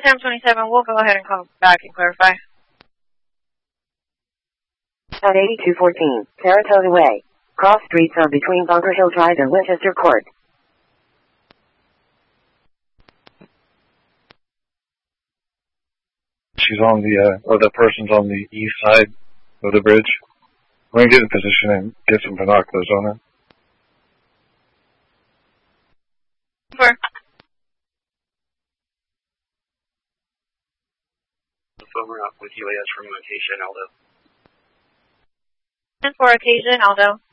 Sam 27, we'll go ahead and call back and clarify. At 8214, Saratoga Way. Cross streets are between Bunker Hill Drive and Winchester Court. She's on the, or the person's on the east side of the bridge. We're going to get in position and get some binoculars on her. Over up with UAS from Acacia and Aldo. And for Acacia and Aldo.